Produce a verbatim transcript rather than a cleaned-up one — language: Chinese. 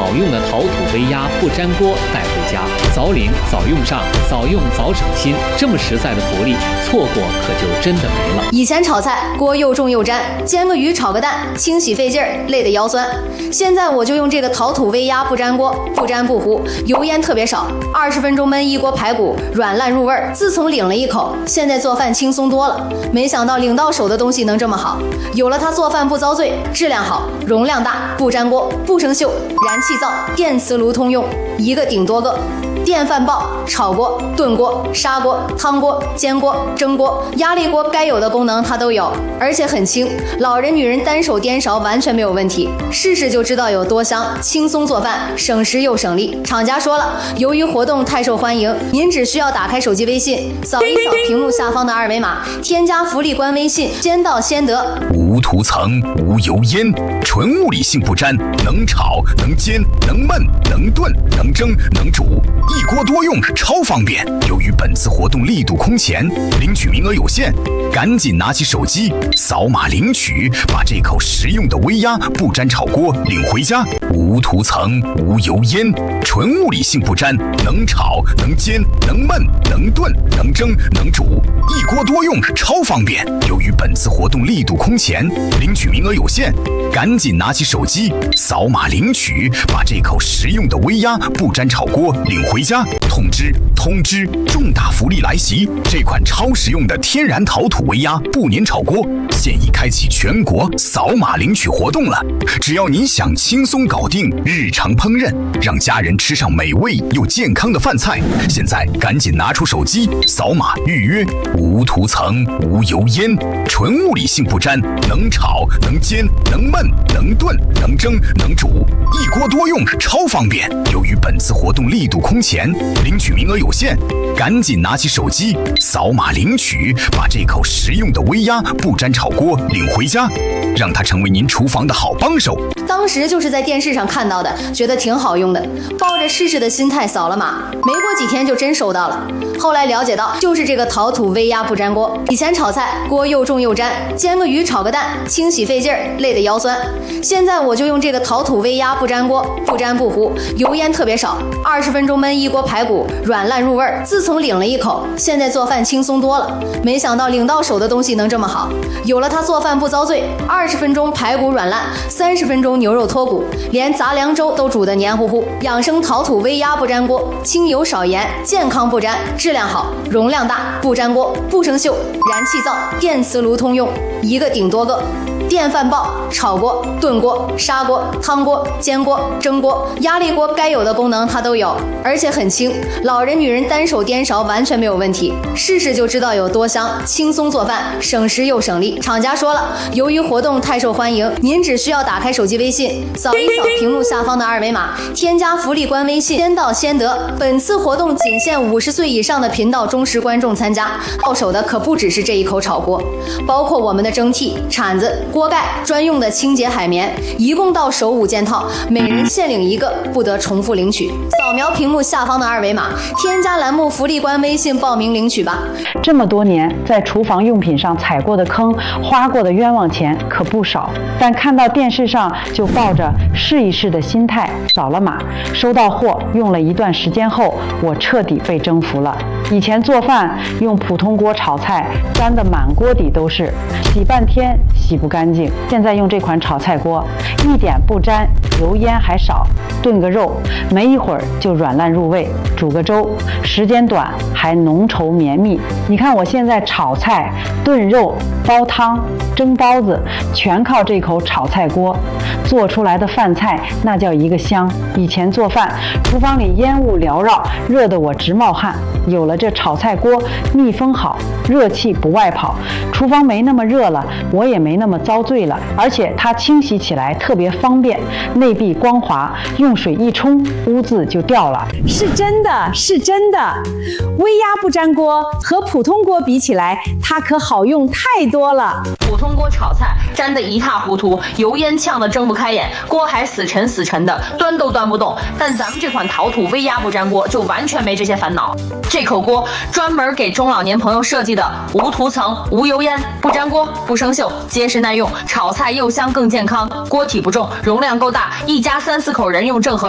好用的陶土微压不粘锅带回家，早领早用上，早用早省心。这么实在的福利，错过可就真的没了。 以前炒菜锅又重又粘，煎个鱼炒个蛋，清洗费劲儿，累得腰酸。现在我就用这个陶土微压不粘锅，不粘不糊，油烟特别少，二十分钟焖一锅排骨，软烂入味儿。自从领了一口，现在做饭轻松多了。没想到领到手的东西能这么好，有了它做饭不遭罪，质量好，容量大，不粘锅，不生锈，燃气灶、电磁炉通用，一个顶多个。电饭煲、炒锅、炖锅、砂锅、汤锅、煎锅、蒸锅、压力锅，该有的功能它都有，而且很轻，老人女人单手颠勺完全没有问题。试试就知道有多香，轻松做饭，省时又省力。厂家说了，由于活动太受欢迎，您只需要打开手机微信，扫一扫屏幕下方的二维码，添加福利官微信，先到先得。 无涂层、无油烟，纯物理性不粘，能炒、能煎、能焖、能炖、能蒸、能煮。一锅多用，超方便。由于本次活动力度空前，领取名额有限，赶紧拿起手机扫码领取，把这口实用的微压不粘炒锅领回家。无涂层、无油烟，纯物理性不粘，能炒、能煎、能焖、能炖、能蒸、能煮。一锅多用，超方便。由于本次活动力度空前，领取名额有限，赶紧拿起手机扫码领取，把这口实用的微压不粘炒锅领回家。通知通知，重大福利来袭！这款超实用的天然陶土微压不粘炒锅现已开启全国扫码领取活动了。只要您想轻松搞定日常烹饪，让家人吃上美味又健康的饭菜，现在赶紧拿出手机扫码预约。无涂层、无油烟，纯物理性不粘，能炒、能煎、能焖、能炖、能蒸、能煮，一锅多用，超方便。由于本次活动力度空前，领取名额有限，赶紧拿起手机扫码领取，把这口实用的微压不粘炒锅领回家，让它成为您厨房的好帮手。 当时就是在电视上看到的，觉得挺好用的，抱着试试的心态扫了码，没过几天就真收到了。后来了解到，就是这个陶土微压不粘锅。以前炒菜锅又重又粘，煎个鱼炒个蛋，清洗费劲儿，累得腰酸。现在我就用这个陶土微压不粘锅，不粘不糊，油烟特别少，二十分钟焖一锅排骨，软烂入味儿。自从领了一口，现在做饭轻松多了。没想到领到手的东西能这么好，有了它做饭不遭罪，二十分钟排骨软烂，三十分钟牛肉脱骨，连杂粮粥都煮得黏糊糊。养生陶土微压不粘锅，清油少盐，健康不粘，质量好，容量大，不粘锅，不生锈，燃气灶、电磁炉通用，一个顶多个。电饭煲、炒锅、炖锅、砂锅、汤锅、煎锅、蒸锅、压力锅，该有的功能它都有，而且很轻，老人女人单手颠勺完全没有问题。试试就知道有多香，轻松做饭，省时又省力。厂家说了，由于活动太受欢迎，您只需要打开手机微信，扫一扫屏幕下方的二维码，添加福利官微信，先到先得。本次活动仅限五十岁以上的频道忠实观众参加，到手的可不只是这一口炒锅，包括我们的蒸屉、铲子、锅盖、专用的清洁海绵，一共到手五件套，每人限领一个，不得重复领取。扫描屏幕下方的二维码，添加栏目福利官微信报名领取吧。 这么多年在厨房用品上踩过的坑，花过的冤枉钱可不少，但看到电视上就抱着试一试的心态扫了码，收到货用了一段时间后，我彻底被征服了。以前做饭用普通锅炒菜，粘得满锅底都是，洗半天洗不干净。现在用这款炒菜锅，一点不粘，油烟还少，炖个肉没一会儿就软烂入味，煮个粥时间短还浓稠绵密。你看我现在炒菜、炖肉、煲汤、蒸包子，全靠这口炒菜锅做出来的饭菜，那叫一个香。以前做饭厨房里烟雾缭绕，热得我直冒汗，有了这炒菜锅，密封好，热气不外跑，厨房没那么热了，我也没那么遭罪了。而且它清洗起来特别方便，内壁光滑，用水一冲，污渍就掉了。 是真的，是真的。微压不粘锅和普通锅比起来，它可好用太多了。 普通锅炒菜粘得一塌糊涂，油烟呛得睁不开眼，锅还死沉死沉的，端都端不动。但咱们这款陶土微压不粘锅就完全没这些烦恼。这口锅专门给中老年朋友设计的，无涂层、无油烟，不粘锅、不生锈，结实耐用，炒菜又香更健康。锅体不重，容量够大，一家三四口人用正合。